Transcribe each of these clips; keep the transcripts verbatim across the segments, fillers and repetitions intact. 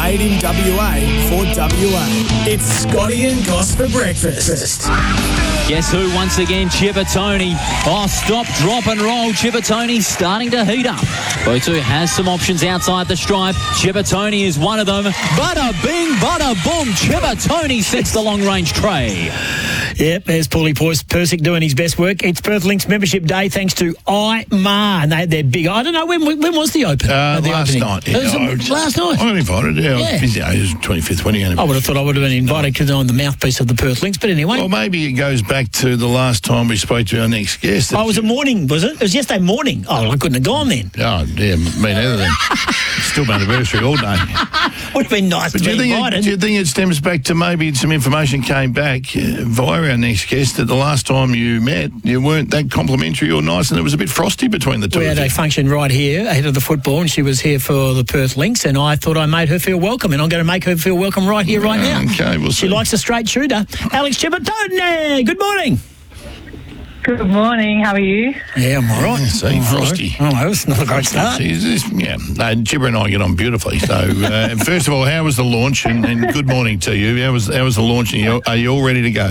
Made in W A for W A. It's Scotty and Goss for breakfast. Guess who once again? Chivatoni. Oh, stop, drop and roll. Chivatoni starting to heat up. Botu has some options outside the stripe. Chivatoni is one of them. Bada bing, bada boom. Chivatoni sets the long range tray. Yep, there's Paulie Persick doing his best work. It's Perth Links Membership Day thanks to I M A R. And they, they're big. I don't know, when when was the open? Uh, the last opening? night. Yeah, Was it I was- last night? I got invited, yeah. Yeah. I was busy. It was twenty-fifth. When are you going to I would have thought I would have been invited because I'm the mouthpiece of the Perth Links. But anyway. Well, maybe it goes back to the last time we spoke to our next guest. Oh, it was a morning, was it? It was yesterday morning. Oh, I couldn't have gone then. Oh, yeah, me neither then. Still my anniversary all day. Would have been nice But to do you, be think invited. it, do you think it stems back to maybe some information came back uh, via our next guest that the last time you met, you weren't that complimentary or nice and it was a bit frosty between the two We of had you? a function right here ahead of the football, and she was here for the Perth Links, and I thought I made her feel welcome, and I'm going to make her feel welcome right here, right now. Okay, we'll She see. likes a straight shooter. Alex Chivatoni, good morning. Good morning. How are you? Yeah, I'm all right. Yeah, see, I'm all right. frosty. Oh, that was not a great start. See, this- yeah, no, Chipper and I get on beautifully. So, uh, first of all, how was the launch? And, and good morning to you. How was how was the launch? And you, are you all ready to go?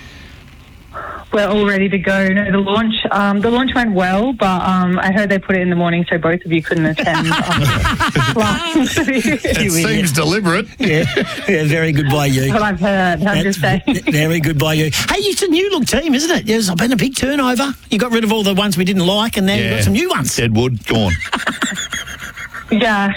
We're all ready to go. No, the launch. Um, the launch went well, but um, I heard they put it in the morning, so both of you couldn't attend. um, last interview. It You seems idiot. deliberate. Yeah, yeah, very good by you. What I've heard. I'm just saying. That's very good by you. Hey, it's a new look team, isn't it? There's been a big turnover. You got rid of all the ones we didn't like, and now you've got some new ones. Deadwood, gone. Yeah.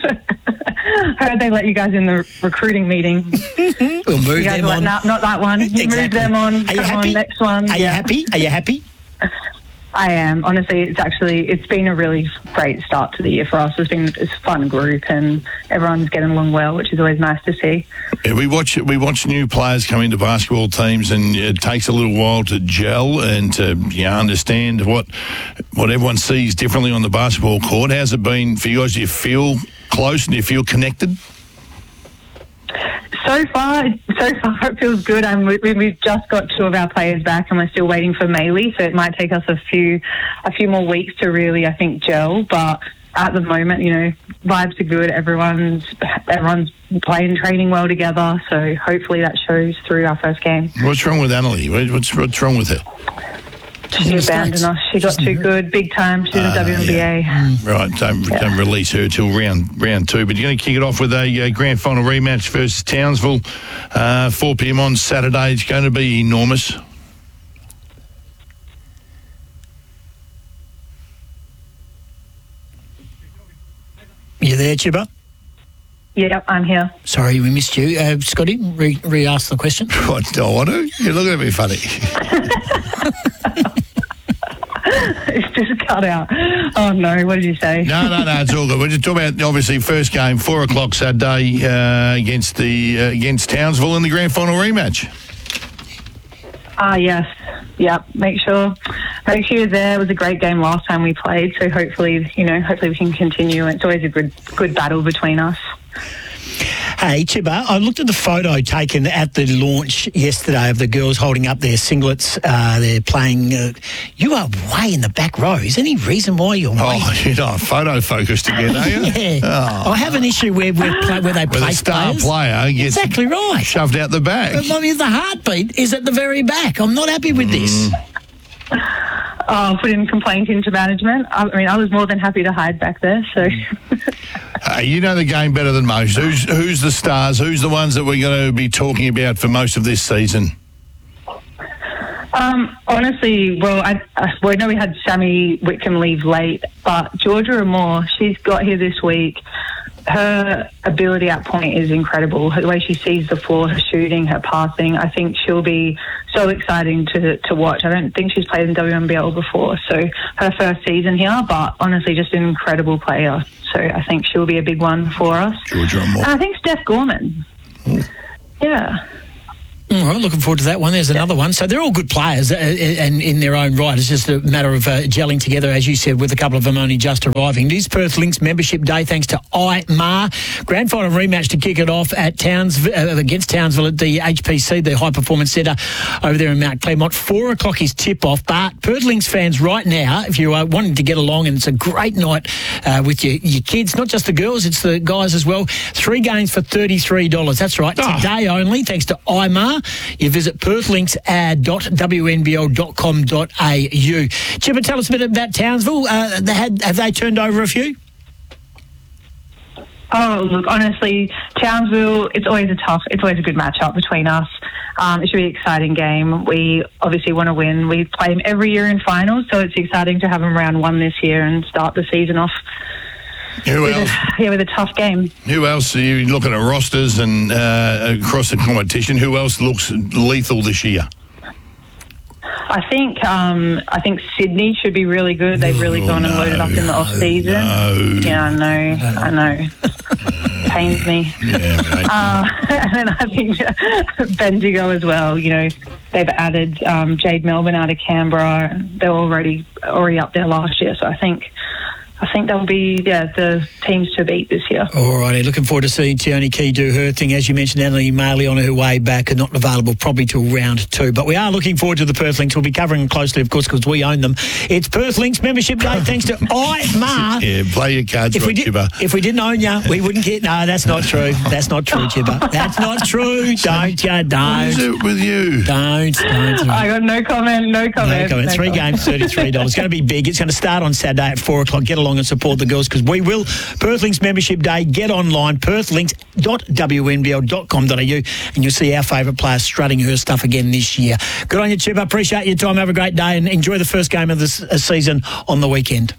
Heard they let you guys in the recruiting meeting. We'll move You guys them were like, on. nah, not that one. You Move Exactly. them on. Are you Come happy? on, next one. Are you Yeah. happy? Are you happy? I am. Honestly, it's actually, it's been a really great start to the year for us. It's been it's a fun group and everyone's getting along well, which is always nice to see. Yeah, we watch we watch new players come into basketball teams, and it takes a little while to gel and to you know, understand what what everyone sees differently on the basketball court. How's it been for you guys? Do you feel close and do you feel connected? So far, so far it feels good. Um, we, we've just got two of our players back, and we're still waiting for Maylee. So it might take us a few, a few more weeks to really, I think, gel. But at the moment, you know, vibes are good. Everyone's everyone's playing, training well together. So hopefully that shows through our first game. What's wrong with Annalie? What- What's what's wrong with her? She abandoned us. She got too good, big time. She's a W N B A. Right, don't, don't release her till round round two. But you're going to kick it off with a uh, grand final rematch versus Townsville, uh, four p.m. on Saturday. It's going to be enormous. You there, Chibba? Yeah, I'm here. Sorry, we missed you. Uh, Scotty, re- re-ask the question. What, do I want to? You're looking at me funny. It's just cut out. Oh no! What did you say? No, no, no, it's all good. We're just talking about, obviously, first game, four o'clock Saturday uh, against the uh, against Townsville in the grand final rematch. Ah, yes. Yep. Make sure, make sure you're there. It was a great game last time we played, so hopefully, you know, hopefully we can continue. It's always a good, good battle between us. Hey, Chibba, I looked at the photo taken at the launch yesterday of the girls holding up their singlets. Uh, they're playing. Uh, you are way in the back row. Is there any reason why you're way? Oh, you know, photo focused again, are you? Yeah. Oh. I have an issue where where, play, where they Where play the star players. player gets Exactly right. shoved out the back. But, I mean, the heartbeat is at the very back. I'm not happy with this. Oh, put in complaint into management. I, I mean, I was more than happy to hide back there. So, Uh, you know the game better than most. Who's who's the stars? Who's the ones that we're going to be talking about for most of this season? um, honestly, well, I, I, well, I know we had Sammy Whitcomb leave late, but Georgia Moore, she's got here this week. Her ability at point is incredible. The way she sees the floor, her shooting, her passing, I think she'll be so exciting to to watch. I don't think she's played in W N B L before, so her first season here, but honestly, just an incredible player. So I think she'll be a big one for us. Georgia Moore. And I think Steph Gorman. Ooh. Yeah. All right, looking forward to that one. There's another one. So they're all good players uh, and in their own right. It's just a matter of uh, gelling together, as you said, with a couple of them only just arriving. It is Perth Lynx Membership Day thanks to I M A R. Grand final rematch to kick it off at Towns uh, against Townsville at the H P C, the High Performance Centre over there in Mount Claremont. Four o'clock is tip-off. But Perth Lynx fans right now, if you are wanting to get along, and it's a great night uh, with your, your kids, not just the girls, it's the guys as well. Three games for thirty-three dollars. That's right. Oh. Today only, thanks to I M A R. You visit perth lynx ad dot w n b l dot com dot a u. Chipper, tell us a bit about Townsville. Uh, they had, have they turned over a few? Oh, look, honestly, Townsville, it's always a tough, it's always a good matchup between us. Um, it should be an exciting game. We obviously want to win. We play them every year in finals, so it's exciting to have them round one this year and start the season off. Who with else? A, yeah, with a tough game. Who else are you looking at rosters and uh, across the competition? Who else looks lethal this year? I think um, I think Sydney should be really good. They've really oh, gone no, and loaded up in the off season. No. Yeah, I know. No. I know. Pains me. Yeah, right. uh, and then I think Bendigo as well. You know, they've added um, Jade Melbourne out of Canberra. They're already already up there last year, so I think. I think they'll be, yeah, the teams to beat this year. All righty. Looking forward to seeing Tioni Key do her thing. As you mentioned, Annalie Maley on her way back and not available probably till round two. But we are looking forward to the Perth Lynx. We'll be covering them closely, of course, because we own them. It's Perth Lynx Membership Day thanks to I M A R. Yeah, play your cards if right, we did, Chibba. If we didn't own you, we wouldn't get... No, that's not true. That's not true, Chibba. That's not true. Don't you, don't. What is it with you? Don't, don't. I got no comment, no comment. No comment. No Three comment. games, thirty-three dollars. It's going to be big. It's going to start on Saturday at four o'clock. Get along and support the girls, because we will. Perth Lynx Membership Day. Get online, perth lynx dot w n b l dot com dot a u, and you'll see our favourite player strutting her stuff again this year. Good on you, Chip. I appreciate your time. Have a great day and enjoy the first game of this uh, season on the weekend.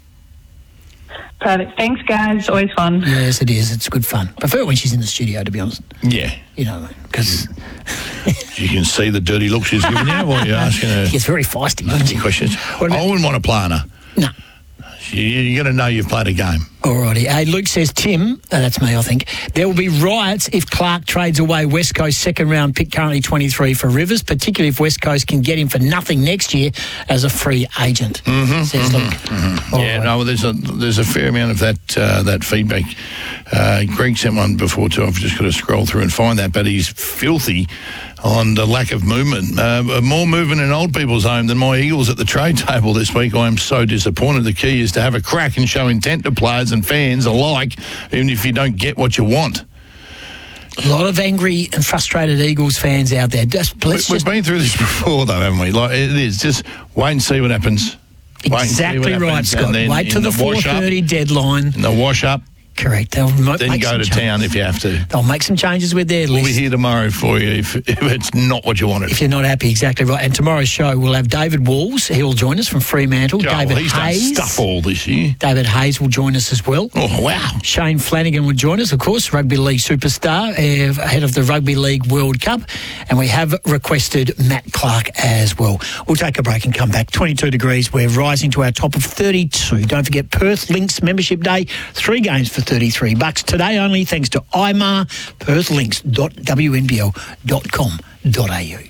Perfect. Thanks, guys. Always fun. Yes, it is. It's good fun. I prefer when she's in the studio, to be honest. Yeah. You know, because... You can see the dirty look she's giving you while you're asking her... She gets very feisty, doesn't she? Questions. What about- I wouldn't want to play on her. No. You, you got to know you've played a game. Alrighty. Hey, Luke says, Tim, uh, that's me, I think, there will be riots if Clark trades away West Coast second round pick, currently twenty-three, for Rivers, particularly if West Coast can get him for nothing next year as a free agent, mm-hmm, says mm-hmm, Luke. Mm-hmm. Yeah, right. no, there's a there's a fair amount of that uh, that feedback. Uh, Greg sent one before too. I've just got to scroll through and find that, but he's filthy on the lack of movement. Uh, more movement in old people's home than my Eagles at the trade table this week. I am so disappointed. The key is to have a crack and show intent to players and fans alike, even if you don't get what you want. A lot of angry and frustrated Eagles fans out there. Just, let's we, just... We've been through this before, though, haven't we? Like, it is just wait and see what happens. Exactly right, Scott. Wait till the four thirty deadline. And the wash up. Correct. They'll mo- then make go some to changes. town if you have to. They'll make some changes with their We'll list. be here tomorrow for you if, if it's not what you wanted. If you're not happy, exactly right. And tomorrow's show, we'll have David Walls. He'll join us from Fremantle. Oh, David he's Hayes. done stuff all this year. David Hayes will join us as well. Oh, wow. Shane Flanagan will join us, of course, Rugby League superstar, uh, head of the Rugby League World Cup. And we have requested Matt Clark as well. We'll take a break and come back. twenty-two degrees. We're rising to our top of thirty-two. Don't forget Perth Lynx Membership Day. Three games for thirty-three bucks. Today only, thanks to I M A R, perth lynx dot w n b l dot com dot a u.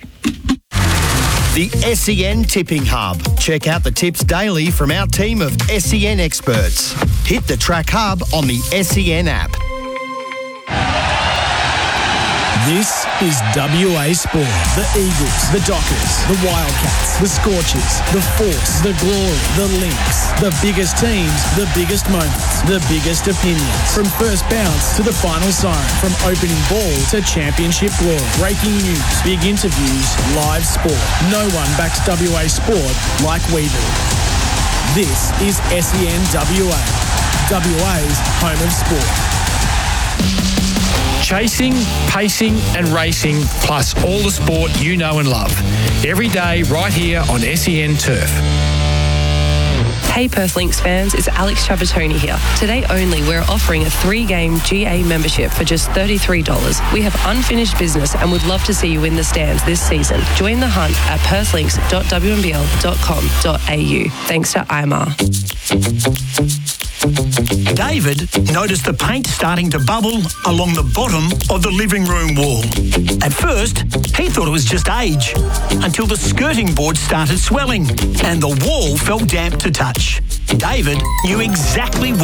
The S E N Tipping Hub. Check out the tips daily from our team of S E N experts. Hit the Track Hub on the S E N app. This is W A Sport. The Eagles, the Dockers, the Wildcats, the Scorchers, the Force, the Glory, the Lynx. The biggest teams, the biggest moments, the biggest opinions. From first bounce to the final siren. From opening ball to championship glory. Breaking news, big interviews, live sport. No one backs W A Sport like we do. This is S E N W A. W A's home of sport. Chasing, pacing and racing, plus all the sport you know and love. Every day right here on S E N Turf. Hey Perth Lynx fans, it's Alex Trapattoni here. Today only, we're offering a three-game G A membership for just thirty-three dollars. We have unfinished business and would love to see you in the stands this season. Join the hunt at perth lynx dot w n b l dot com dot a u. Thanks to I M A R. David noticed the paint starting to bubble along the bottom of the living room wall. At first, he thought it was just age, until the skirting board started swelling and the wall felt damp to touch. David knew exactly what